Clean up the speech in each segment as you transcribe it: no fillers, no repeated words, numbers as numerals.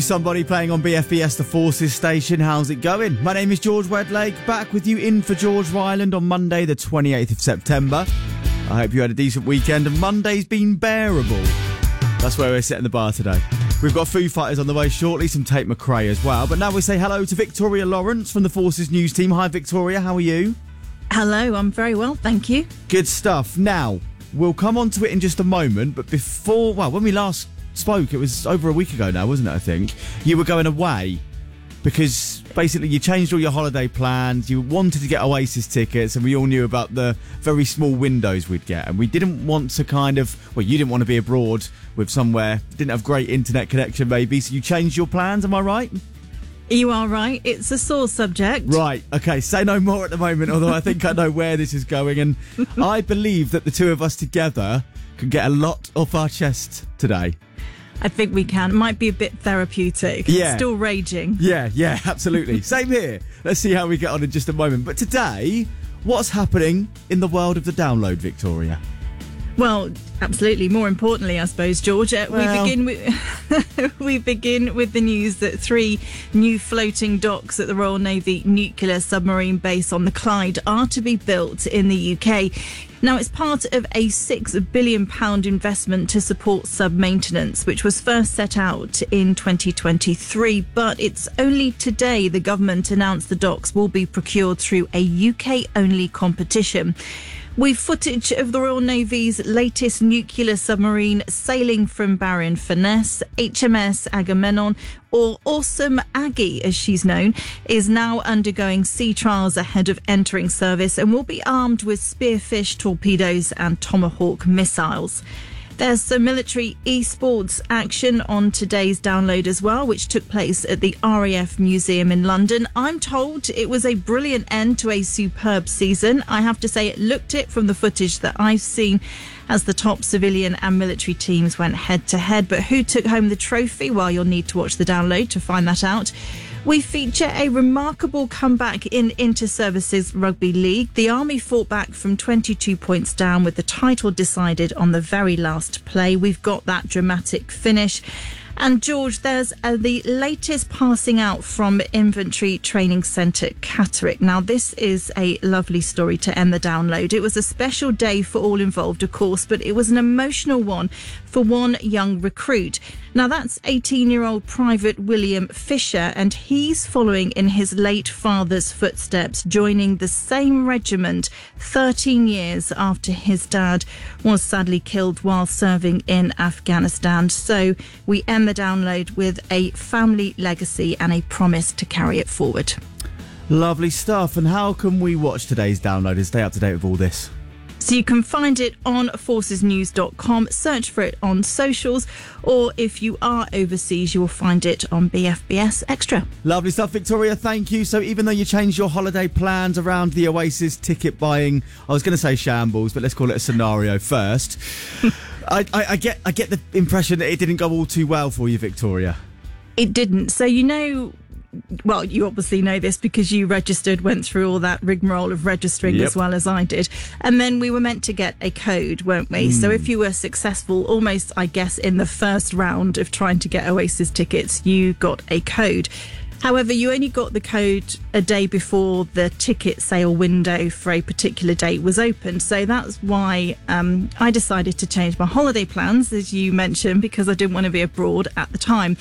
Somebody playing on BFBS, the Forces station. How's it going? My name is George Wedlake, back with you in for George Ryland on Monday the 28th of September. I hope you had a decent weekend and Monday's been bearable. That's where we're setting the bar today. We've got Foo Fighters on the way shortly, some Tate McRae as well. But now we say hello to Victoria Lawrence from the Forces News team. Hi Victoria, how are you? Hello, I'm very well, thank you. Good stuff. Now, we'll come on to it in just a moment, but before, when we last spoke, it was over a week ago now, wasn't it, I think? You were going away because basically you changed all your holiday plans, you wanted to get Oasis tickets, and we all knew about the very small windows we'd get, and we didn't want to you didn't want to be abroad with somewhere, didn't have great internet connection maybe, so you changed your plans, am I right? You are right, it's a sore subject. Right, okay, say no more at the moment, although I think I know where this is going, and I believe that the two of us together can get a lot off our chest today. I think we can. It might be a bit therapeutic. Yeah. Still raging. Yeah, absolutely. Same here. Let's see how we get on in just a moment. But today, what's happening in the world of the download, Victoria? Well, absolutely. More importantly, I suppose, George, we begin with the news that 3 new floating docks at the Royal Navy nuclear submarine base on the Clyde are to be built in the UK. Now, it's part of a £6 billion investment to support sub-maintenance, which was first set out in 2023. But it's only today the government announced the docks will be procured through a UK-only competition. We've footage of the Royal Navy's latest nuclear submarine sailing from Barrow-in-Furness. HMS Agamemnon, or Awesome Aggie as she's known, is now undergoing sea trials ahead of entering service and will be armed with Spearfish torpedoes and Tomahawk missiles. There's some military esports action on today's download as well, which took place at the RAF Museum in London. I'm told it was a brilliant end to a superb season. I have to say it looked it from the footage that I've seen as the top civilian and military teams went head to head. But who took home the trophy? Well, you'll need to watch the download to find that out. We feature a remarkable comeback in Inter-Services Rugby League. The Army fought back from 22 points down with the title decided on the very last play. We've got that dramatic finish. And George, there's the latest passing out from Infantry Training Centre Catterick. Now, this is a lovely story to end the download. It was a special day for all involved, of course, but it was an emotional one for one young recruit. Now, that's 18-year-old Private William Fisher, and he's following in his late father's footsteps, joining the same regiment 13 years after his dad was sadly killed while serving in Afghanistan. So we end the download with a family legacy and a promise to carry it forward. Lovely stuff. And how can we watch today's download and stay up to date with all this? So you can find it on forcesnews.com, search for it on socials, or if you are overseas, you will find it on BFBS Extra. Lovely stuff, Victoria. Thank you. So even though you changed your holiday plans around the Oasis ticket buying, I was going to say shambles, but let's call it a scenario first. I get the impression that it didn't go all too well for you, Victoria. It didn't. So well, you obviously know this because you registered, went through all that rigmarole of registering as well as I did. And then we were meant to get a code, weren't we? So if you were successful, almost, I guess, in the first round of trying to get Oasis tickets, you got a code. However, you only got the code a day before the ticket sale window for a particular date was opened. So that's why I decided to change my holiday plans, as you mentioned, because I didn't want to be abroad at the time.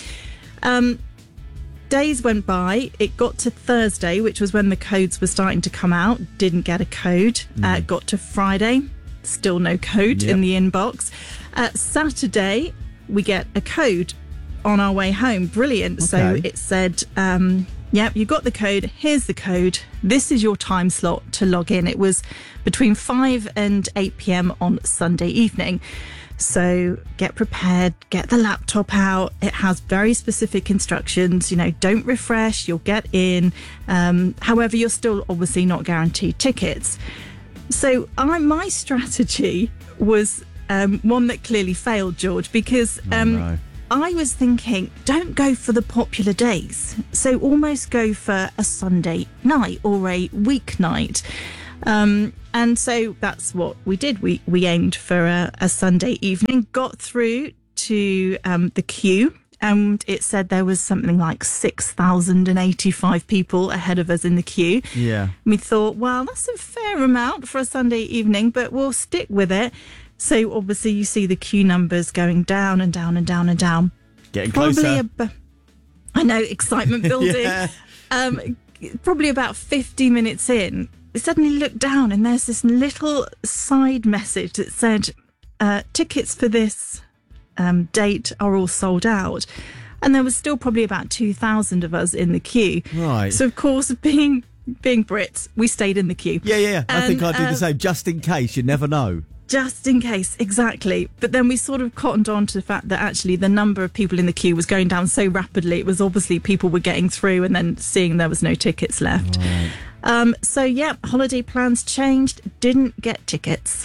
Days went by, it got to Thursday, which was when the codes were starting to come out, didn't get a code. Got to Friday, still no code in the inbox. Saturday, we get a code on our way home. Brilliant. Okay. So it said, you got the code, here's the code, this is your time slot to log in. It was between 5 and 8 p.m. on Sunday evening. So get prepared, get the laptop out. It has very specific instructions. Don't refresh, you'll get in. However, you're still obviously not guaranteed tickets. So my strategy was one that clearly failed, George, because I was thinking, don't go for the popular days. So almost go for a Sunday night or a weeknight. And so that's what we did. We aimed for a Sunday evening, got through to the queue and it said there was something like 6,085 people ahead of us in the queue. Yeah. We thought, well, that's a fair amount for a Sunday evening, but we'll stick with it. So obviously you see the queue numbers going down and down and down and down. Getting closer. I know, excitement building. Yeah. Probably about 50 minutes in, I suddenly looked down and there's this little side message that said, tickets for this date are all sold out. And there was still probably about 2,000 of us in the queue. Right. So, of course, being Brits, we stayed in the queue. Yeah. I think I'd do the same, just in case. You never know. Just in case, exactly. But then we sort of cottoned on to the fact that actually the number of people in the queue was going down so rapidly. It was obviously people were getting through and then seeing there was no tickets left. Right. So, yeah, holiday plans changed. Didn't get tickets.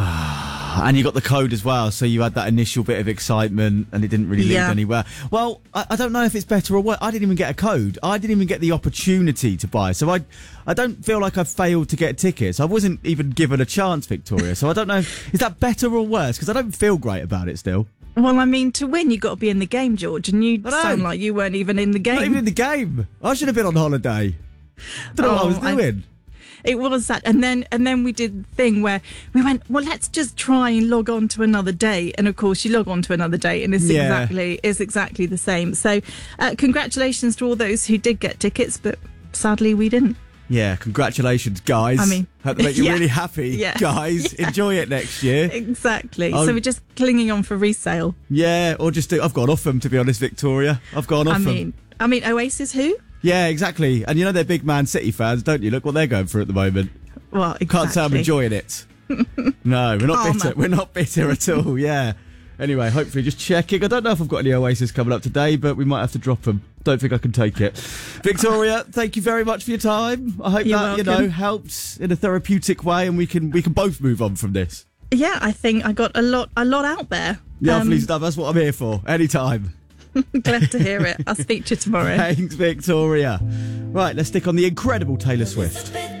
And you got the code as well, so you had that initial bit of excitement and it didn't really lead anywhere. Well, I don't know if it's better or what. I didn't even get a code. I didn't even get the opportunity to buy. So I don't feel like I failed to get tickets. I wasn't even given a chance, Victoria. So I don't know, is that better or worse? Because I don't feel great about it still. Well, I mean, to win, you've got to be in the game, George, and you sound like you weren't even in the game. Not even in the game. I should have been on holiday. Don't know what I was doing. It was that, and then we did the thing where we went, well, let's just try and log on to another day, and of course you log on to another day, and it's exactly the same. So, congratulations to all those who did get tickets, but sadly we didn't. Yeah, congratulations, guys. I mean, hope they make you really happy, guys. Yeah. Enjoy it next year. Exactly. So we're just clinging on for resale. Yeah, or just I've gone off them, to be honest, Victoria. I've gone off them. I mean, Oasis who? Yeah, exactly. And you know they're big Man City fans, don't you? Look what they're going through at the moment. Well, exactly. Can't say I'm enjoying it. No, we're not bitter. We're not bitter at all, yeah. Anyway, hopefully just checking. I don't know if I've got any Oasis coming up today, but we might have to drop them. Don't think I can take it. Victoria, thank you very much for your time. I hope that, helps in a therapeutic way and we can both move on from this. Yeah, I think I got a lot out there. Lovely stuff. That's what I'm here for. Anytime. Glad to hear it. I'll speak to you tomorrow. Thanks, Victoria. Right, let's stick on the incredible Taylor Swift.